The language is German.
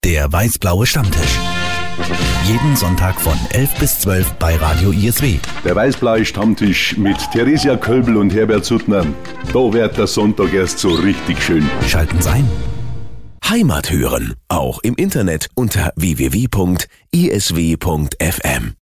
Der weiß-blaue Stammtisch. Jeden Sonntag von 11 bis 12 bei Radio ISW. Der weiß-blaue Stammtisch mit Theresia Kölbl und Herbert Suttner. Da wird der Sonntag erst so richtig schön. Schalten Sie ein. Heimat hören, auch im Internet unter www.isw.fm.